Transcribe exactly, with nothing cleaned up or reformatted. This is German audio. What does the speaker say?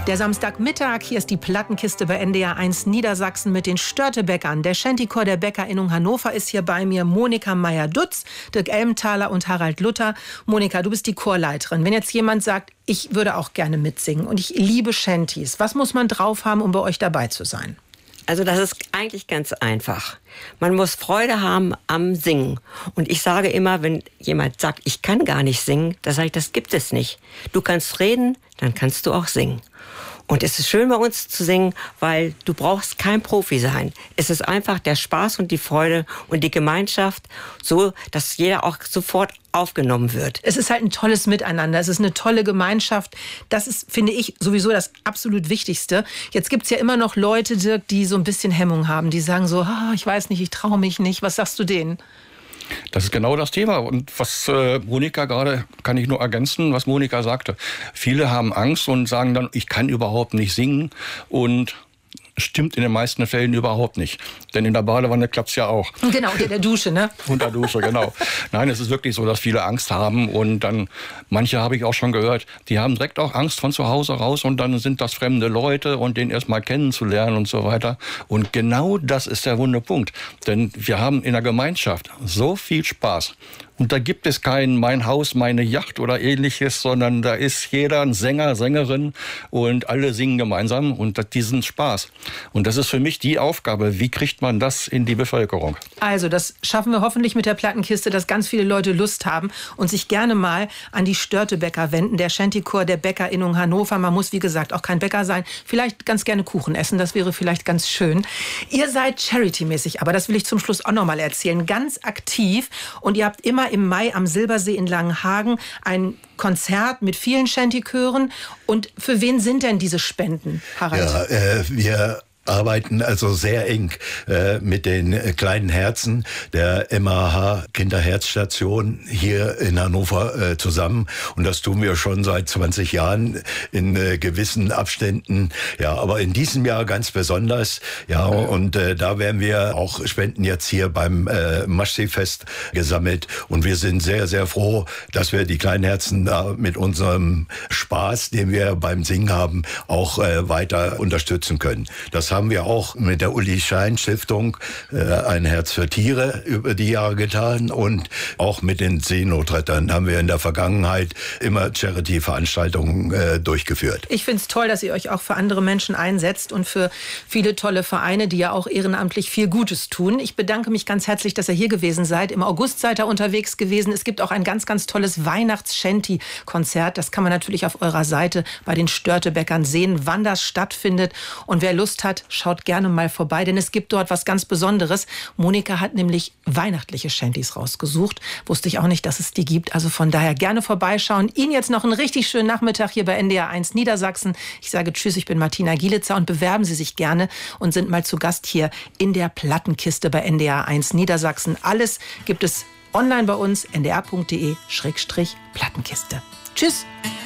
Der Samstagmittag, hier ist die Plattenkiste bei N D R eins Niedersachsen mit den Störtebäckern. Der Shantychor der Bäckerinnung Hannover ist hier bei mir. Monika Meyer-Dutz, Dirk Elmenthaler und Harald Luther. Monika, du bist die Chorleiterin. Wenn jetzt jemand sagt, ich würde auch gerne mitsingen und ich liebe Shantys, was muss man drauf haben, um bei euch dabei zu sein? Also das ist eigentlich ganz einfach. Man muss Freude haben am Singen. Und ich sage immer, wenn jemand sagt, ich kann gar nicht singen, dann sage ich, das gibt es nicht. Du kannst reden, dann kannst du auch singen. Und es ist schön bei uns zu singen, weil du brauchst kein Profi sein. Es ist einfach der Spaß und die Freude und die Gemeinschaft, so dass jeder auch sofort aufgenommen wird. Es ist halt ein tolles Miteinander, es ist eine tolle Gemeinschaft. Das ist, finde ich, sowieso das absolut Wichtigste. Jetzt gibt es ja immer noch Leute, Dirk, die so ein bisschen Hemmung haben. Die sagen so, ah, ich weiß nicht, ich traue mich nicht. Was sagst du denen? Das ist genau das Thema. Und was äh, Monika gerade, kann ich nur ergänzen, was Monika sagte. Viele haben Angst und sagen dann, ich kann überhaupt nicht singen. Und stimmt in den meisten Fällen überhaupt nicht. Denn in der Badewanne klappt's ja auch. Genau, unter der Dusche, ne? Unter der Dusche, genau. Nein, es ist wirklich so, dass viele Angst haben. Und dann, manche habe ich auch schon gehört, die haben direkt auch Angst von zu Hause raus. Und dann sind das fremde Leute und den erst mal kennenzulernen und so weiter. Und genau das ist der wunde Punkt. Denn wir haben in der Gemeinschaft so viel Spaß. Und da gibt es kein mein Haus, meine Yacht oder ähnliches, sondern da ist jeder ein Sänger, Sängerin und alle singen gemeinsam und diesen Spaß. Und das ist für mich die Aufgabe, wie kriegt man das in die Bevölkerung? Also das schaffen wir hoffentlich mit der Plattenkiste, dass ganz viele Leute Lust haben und sich gerne mal an die Störtebäcker wenden. Der Shantychor der Bäckerinnung Hannover. Man muss, wie gesagt, auch kein Bäcker sein. Vielleicht ganz gerne Kuchen essen, das wäre vielleicht ganz schön. Ihr seid charity-mäßig, aber das will ich zum Schluss auch noch mal erzählen, ganz aktiv. Und ihr habt immer im Mai am Silbersee in Langenhagen ein Konzert mit vielen Shantychören. Und für wen sind denn diese Spenden, Harald? Ja, äh, wir arbeiten also sehr eng äh, mit den äh, kleinen Herzen der M A H Kinderherzstation hier in Hannover äh, zusammen. Und das tun wir schon seit zwanzig Jahren in äh, gewissen Abständen. Ja, aber in diesem Jahr ganz besonders. Ja, und äh, da werden wir auch Spenden jetzt hier beim äh, Maschseefest gesammelt. Und wir sind sehr, sehr froh, dass wir die kleinen Herzen da mit unserem Spaß, den wir beim Singen haben, auch äh, weiter unterstützen können. Das haben wir auch mit der Uli-Schein-Stiftung, äh, ein Herz für Tiere, über die Jahre getan. Und auch mit den Seenotrettern haben wir in der Vergangenheit immer Charity-Veranstaltungen äh, durchgeführt. Ich finde es toll, dass ihr euch auch für andere Menschen einsetzt und für viele tolle Vereine, die ja auch ehrenamtlich viel Gutes tun. Ich bedanke mich ganz herzlich, dass ihr hier gewesen seid. Im August seid ihr unterwegs gewesen. Es gibt auch ein ganz, ganz tolles Weihnachts-Shanty-Konzert. Das kann man natürlich auf eurer Seite bei den Störtebäckern sehen, wann das stattfindet. Und wer Lust hat, schaut gerne mal vorbei, denn es gibt dort was ganz Besonderes. Monika hat nämlich weihnachtliche Shantys rausgesucht. Wusste ich auch nicht, dass es die gibt. Also von daher gerne vorbeischauen. Ihnen jetzt noch einen richtig schönen Nachmittag hier bei N D R eins Niedersachsen. Ich sage Tschüss, ich bin Martina Gielitzer und bewerben Sie sich gerne und sind mal zu Gast hier in der Plattenkiste bei N D R eins Niedersachsen. Alles gibt es online bei uns, n d r punkt d e Schrägstrich Plattenkiste. Tschüss.